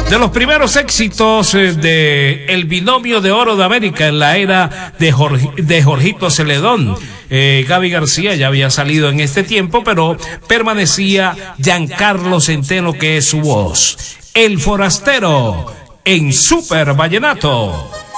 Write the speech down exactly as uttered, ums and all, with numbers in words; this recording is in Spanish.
De los primeros éxitos de El Binomio de Oro de América en la era de, Jorge, de Jorgito Celedón. Eh, Gaby García ya había salido en este tiempo, pero permanecía Giancarlo Centeno, que es su voz. El Forastero en Super Vallenato.